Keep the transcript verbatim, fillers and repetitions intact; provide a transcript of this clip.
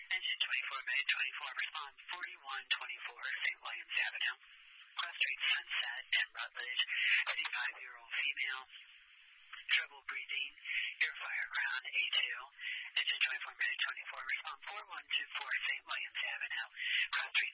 Engine twenty-four, May twenty-four, respond forty-one twenty-four, Saint Williams Avenue. Cross Street Sunset and Rutledge, fifty-five-year-old female, trouble breathing, ear fire ground, A two. Engine twenty-four, May twenty-four, respond four one two four, Saint Williams Avenue. Cross Street